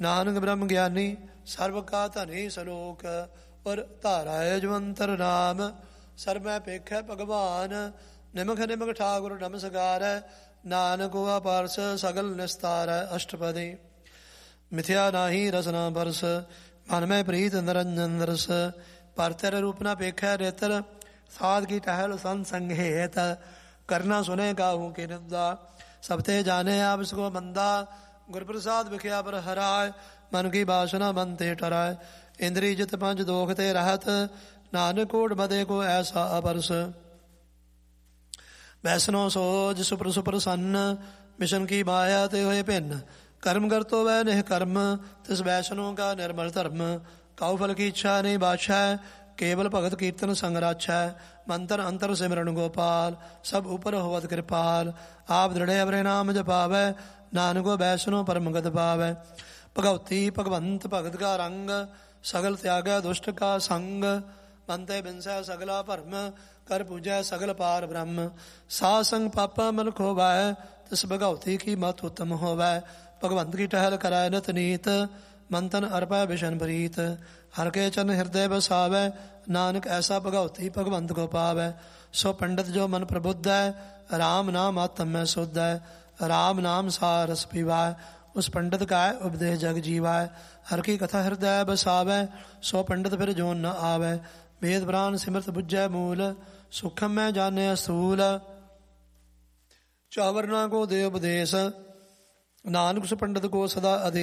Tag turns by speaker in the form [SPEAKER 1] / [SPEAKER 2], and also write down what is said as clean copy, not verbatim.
[SPEAKER 1] ਨਾਨਕ ਬ੍ਰਹਮ ਗਿਆਨੀ ਸਰਬ ਕਾ ਧਨੀ ਸਲੋਕ। ਔਰ ਧਾਰਾਏ ਜਵੰਤਰ ਨਾਮ ਸਰਬੈ ਪੇਖੈ ਭਗਵਾਨ। ਨਿਮਖ ਨਿਮਖ ਠਾਕੁਰ ਨਮਸਕਾਰੈ ਨਾਨਕ ਹੋਆ ਪਾਰਸ ਸਗਲ ਨਿਸਤਾਰੈ। ਅਸ਼ਟਪਦੀ। ਮਿਥਿਆ ਨਾਹੀ ਰਸਨਾ ਬਰਸ ਮਨ ਮੈਂ ਪ੍ਰੀਤ ਨਿਰੰਜਨ ਰਸ। ਪਰ ਤੇਰੇ ਰੂਪ ਨਾ ਪੇਖੈ ਰੇਤਰ ਸਾਧ ਕੀ ਟਹਿਲ ਸੰਤ ਸੰਘੇਤ। ਕਰਨਾ ਸੁਨੇ ਕਾਹੂ ਕੀ ਨਿੰਦਾ ਸਭ ਤੇ ਜਾਣੇ ਆਪ ਸਕੋ ਮੰਦਾ। ਗੁਰ ਪ੍ਰਸਾਦ ਵਿਖਿਆ ਪਰ ਹਰਾਏ ਮਨ ਕੀ ਬਾਸਨਾ ਮਨ ਤੇ ਟਰਾਏ। ਇੰਦਰੀ ਜਿਤ ਪੰਜ ਦੋਖ ਤੇ ਰਹਿਤ ਨਾਨਕ ਕੋਟ ਬਦੇ ਕੋ ਐਸਾ ਅਪਰਸ। ਵੈਸਨੋ ਸੋਜ ਸੁਪਰ ਸੁਪਰ ਸੰਨ ਮਿਸ਼ਨ ਕੀ ਮਾਇਆ ਤੇ ਹੋਏ ਭਿੰਨ। ਕਰਮ ਕਰਤੋ ਵੈ ਨਿਹ ਕਰਮ ਤਿਸ ਵੈਸ਼ਨੋ ਕਾ ਨਿਰਮਲ ਧਰਮ। ਕਾਉ ਫਲ ਕੀ ਇੱਛਾ ਨਹੀਂ ਬਾਛੈ ਕੇਵਲ ਭਗਤ ਕੀਰਤਨ ਸੰਗ ਰਾਛੈ। ਮੰਤਰ ਅੰਤਰ ਸਿਮਰਨ ਗੋਪਾਲ ਸਭ ਉਪਰ ਹੋਵਤ ਕਿਰਪਾਲ। ਆਪ ਦ੍ਰਿੜੇ ਅਵਰੇ ਨਾਮ ਜਪਾਵੈ ਨਾਨਕੋ ਵੈਸ਼ਨੋ ਪਰਮ ਗਤ ਪਾਵੈ। ਭਗਵਤੀ ਭਗਵੰਤ ਭਗਤ ਕਾ ਰੰਗ ਸਗਲ ਤਿਆਗੈ ਦੁਸ਼ਟ ਕਾ ਸੰਗ। ਮੰਤੇ ਬਿਨਸੈ ਸਗਲਾ ਭਰਮ ਕਰ ਪੂਜੈ ਸਗਲ ਪਾਰ ਬ੍ਰਹਮ। ਸਾਧ ਸੰਗ ਪਾਪਾ ਮਨ ਖੋਵੈ ਤਿਸ ਭਗਵਤੀ ਕੀ ਮਤ ਉਤਮ ਹੋਵੈ। ਭਗਵੰਤ ਕੀ ਟਹਿਲ ਕਰੈ ਨਿਤ ਨੀਤ ਮਨ ਤਨ ਅਰਪੈ ਬਿਸ਼ਨ ਪ੍ਰੀਤ। ਹਰ ਕੇ ਚਰਨ ਹਿਰਦੈ ਬਸਾਵੈ ਨਾਨਕ ਐਸਾ ਭਗਵਤੀ ਭਗਵੰਤ ਕੋ ਪਾਵੈ। ਸੋ ਪੰਡਿਤ ਜੋ ਮਨ ਪ੍ਰਬੁੱਧੈ ਰਾਮ ਨਾਮ ਆਤਮ ਮੈਂ ਸੁਧੈ। ਰਾਮ ਨਾਮ ਸਾਰ ਰਸ ਪੀਵੈ ਉਸ ਪੰਡਿਤ ਕਾ ਉਪਦੇਸ਼ ਜਗ ਜੀਵੈ। ਹਰ ਕੀ ਕਥਾ ਹਿਰਦੈ ਬਸਾਵੈ ਸੋ ਪੰਡਿਤ ਫਿਰ ਜੋਨ ਨ ਆਵੈ। ਵੇਦ ਪੁਰਾਨ ਸਿਮਰਤ ਬੁੱਝੈ ਮੂਲ ਸੁਖਮ ਮੈਂ ਜਾਣੈ ਅਸੂਲ। ਚਾਵਰਨਾ ਕੋ ਦੇ ਉਪਦੇਸ਼ ਨਾਨਕ ਉਸ ਪੰਡਿਤ ਕੋ ਸਦਾ ਆਦੇਸ਼।